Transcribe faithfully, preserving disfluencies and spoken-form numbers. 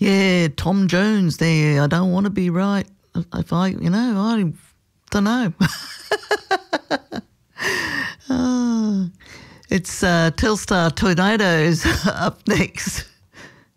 Yeah, Tom Jones there. I don't want to be right. If I, you know, I don't know. oh, it's uh, Telstar Tornadoes up next.